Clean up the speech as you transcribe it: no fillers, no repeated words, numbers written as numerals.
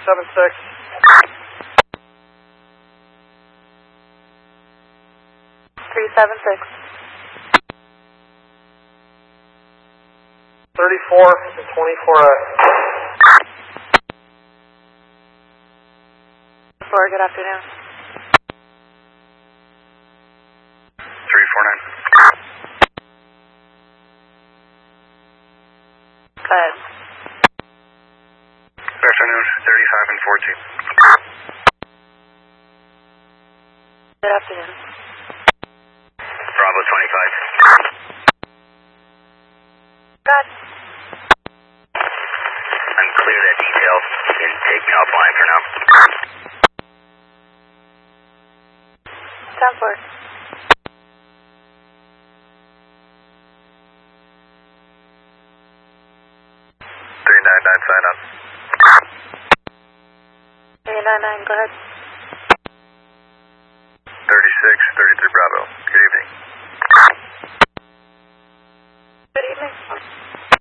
376. 376. 34 and 24. 4, good afternoon. 349. Go ahead. Good afternoon, 35 and 14. Good afternoon. Bravo 25. Good. Unclear that detail. You can take me offline for now. Sounds good. 399, sign up. 399, go ahead. 36, 33 Bravo.